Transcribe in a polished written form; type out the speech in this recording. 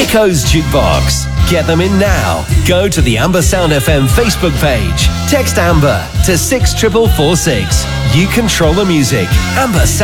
Nico's Jukebox. Get them in now. Go to the Amber Sound FM Facebook page. Text Amber to 64446. You control the music. Amber Sound.